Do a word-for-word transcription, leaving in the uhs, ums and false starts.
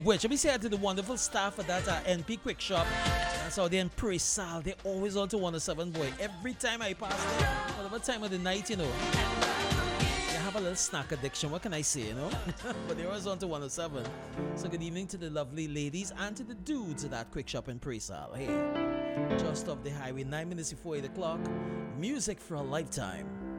Which, let me say to the wonderful staff at that uh, N P Quick Shop. That's how they in Presal. They always on to one oh seven, boy. Every time I pass there, whatever time of the night, you know. They have a little snack addiction. What can I say, you know? But they're always on to one oh seven. So good evening to the lovely ladies and to the dudes at that Quick Shop in Presal. Hey, just off the highway, nine minutes before eight o'clock. Music for a lifetime.